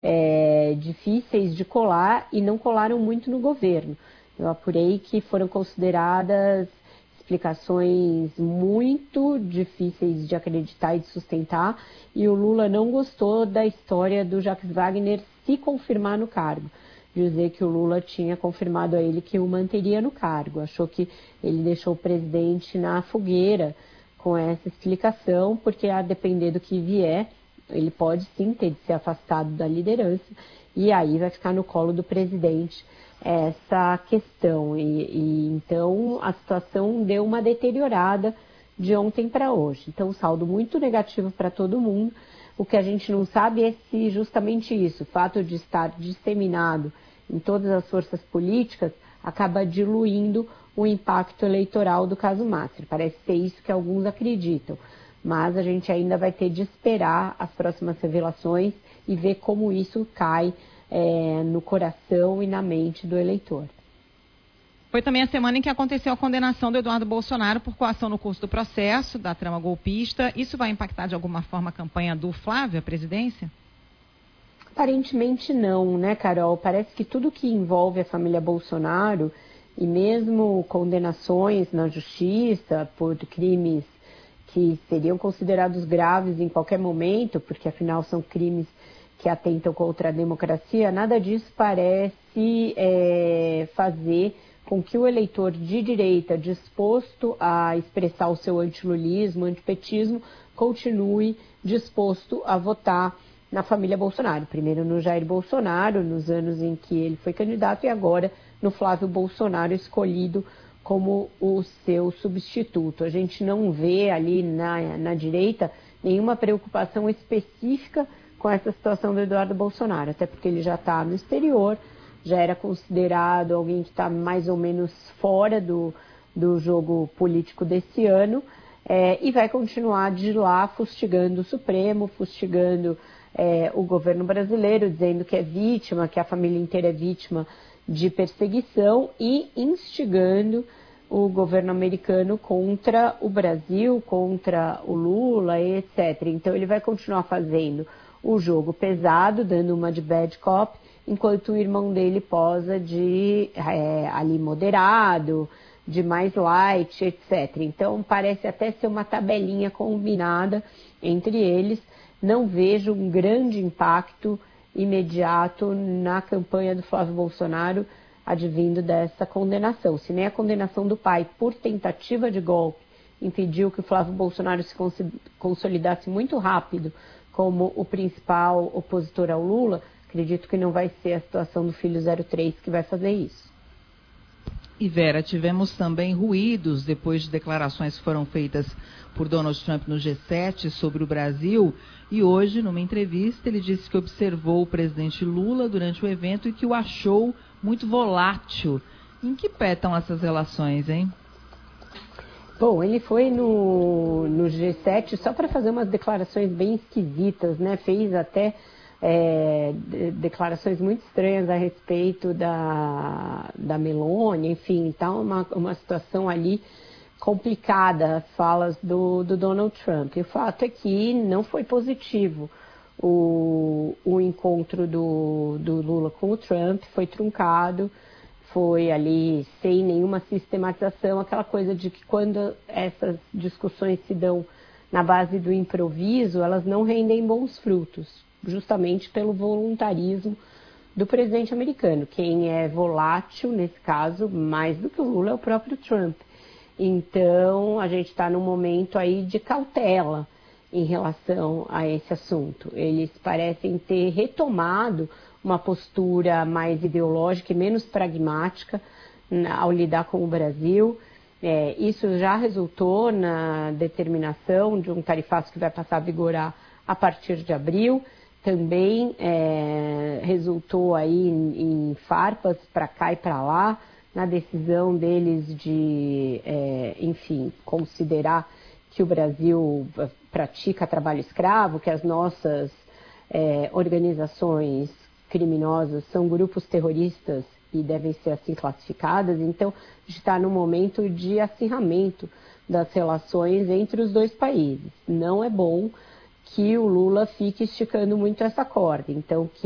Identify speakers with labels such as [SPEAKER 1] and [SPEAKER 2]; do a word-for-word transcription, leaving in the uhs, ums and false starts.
[SPEAKER 1] é, difíceis de colar e não colaram muito no governo. Eu apurei que foram consideradas explicações muito difíceis de acreditar e de sustentar, e o Lula não gostou da história do Jacques Wagner se confirmar no cargo. Dizer que o Lula tinha confirmado a ele que o manteria no cargo. Achou que ele deixou o presidente na fogueira com essa explicação, porque a depender do que vier, ele pode sim ter de ser afastado da liderança, e aí vai ficar no colo do presidente essa questão. E, e então a situação deu uma deteriorada de ontem para hoje. Então, um saldo muito negativo para todo mundo. O que a gente não sabe é se justamente isso, o fato de estar disseminado em todas as forças políticas, acaba diluindo o impacto eleitoral do caso Mastre. Parece ser isso que alguns acreditam. Mas a gente ainda vai ter de esperar as próximas revelações e ver como isso cai é, no coração e na mente do eleitor.
[SPEAKER 2] Foi também a semana em que aconteceu a condenação do Eduardo Bolsonaro por coação no curso do processo da trama golpista. Isso vai impactar de alguma forma a campanha do Flávio, a presidência?
[SPEAKER 1] Aparentemente não, né, Carol? Parece que tudo que envolve a família Bolsonaro, e mesmo condenações na justiça por crimes que seriam considerados graves em qualquer momento, porque afinal são crimes que atentam contra a democracia, nada disso parece é, fazer com que o eleitor de direita disposto a expressar o seu antilulismo, antipetismo, continue disposto a votar na família Bolsonaro. Primeiro no Jair Bolsonaro, nos anos em que ele foi candidato, e agora no Flávio Bolsonaro, escolhido como o seu substituto. A gente não vê ali na, na direita nenhuma preocupação específica com essa situação do Eduardo Bolsonaro, até porque ele já está no exterior, já era considerado alguém que está mais ou menos fora do, do jogo político desse ano, é, e vai continuar de lá fustigando o Supremo, fustigando é, o governo brasileiro, dizendo que é vítima, que a família inteira é vítima de perseguição, e instigando o governo americano contra o Brasil, contra o Lula, etcétera. Então ele vai continuar fazendo o jogo pesado, dando uma de bad cop, enquanto o irmão dele posa de é, ali moderado, de mais light, etcétera. Então parece até ser uma tabelinha combinada entre eles. Não vejo um grande impacto imediato na campanha do Flávio Bolsonaro advindo dessa condenação. Se nem a condenação do pai por tentativa de golpe impediu que o Flávio Bolsonaro se consolidasse muito rápido como o principal opositor ao Lula, acredito que não vai ser a situação do filho zero três que vai fazer isso.
[SPEAKER 3] E Vera, tivemos também ruídos depois de declarações que foram feitas por Donald Trump no G sete sobre o Brasil, e hoje, numa entrevista, ele disse que observou o presidente Lula durante o evento e que o achou muito volátil. Em que pé estão essas relações, hein?
[SPEAKER 1] Bom, ele foi no, no G sete só para fazer umas declarações bem esquisitas, né? Fez até é, de, declarações muito estranhas a respeito da, da Meloni, enfim, tá uma, uma situação ali complicada, as falas do, do Donald Trump. E o fato é que não foi positivo o, o encontro do, do Lula com o Trump, foi truncado, foi ali sem nenhuma sistematização, aquela coisa de que quando essas discussões se dão na base do improviso, elas não rendem bons frutos, justamente pelo voluntarismo do presidente americano. Quem é volátil, nesse caso, mais do que o Lula, é o próprio Trump. Então, a gente está num momento aí de cautela em relação a esse assunto. Eles parecem ter retomado uma postura mais ideológica e menos pragmática ao lidar com o Brasil. É, isso já resultou na determinação de um tarifaço que vai passar a vigorar a partir de abril. Também é, resultou aí em, em farpas para cá e para lá, na decisão deles de, é, enfim, considerar que o Brasil pratica trabalho escravo, que as nossas é, organizações criminosas são grupos terroristas e devem ser assim classificadas. Então, a gente está num momento de acirramento das relações entre os dois países. Não é bom que o Lula fique esticando muito essa corda. Então, que